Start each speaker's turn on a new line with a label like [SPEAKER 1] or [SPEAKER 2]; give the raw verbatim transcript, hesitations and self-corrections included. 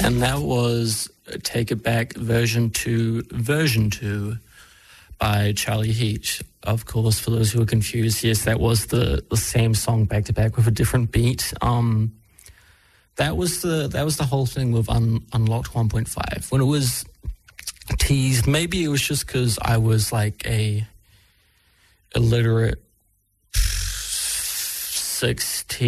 [SPEAKER 1] And that was Take It Back version two, version two by Charlie Heat. Of course, for those who are confused, yes, that was the, the same song back to back with a different beat. Um, that was the that was the whole thing with Un, Unlocked one point five. When it was teased, maybe it was just because I was like a illiterate sixteen